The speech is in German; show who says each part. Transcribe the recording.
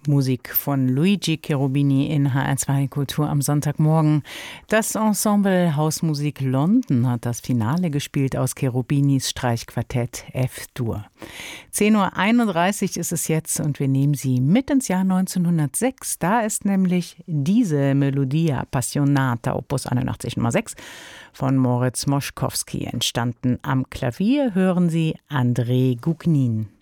Speaker 1: Musik von Luigi Cherubini in HR2 Kultur am Sonntagmorgen. Das Ensemble Hausmusik London hat das Finale gespielt aus Cherubinis Streichquartett F-Dur. 10:31 Uhr ist es jetzt und wir nehmen Sie mit ins Jahr 1906. Da ist nämlich diese Melodia Appassionata Opus 81 Nummer 6 von Moritz Moszkowski entstanden. Am Klavier hören Sie André Gougnin.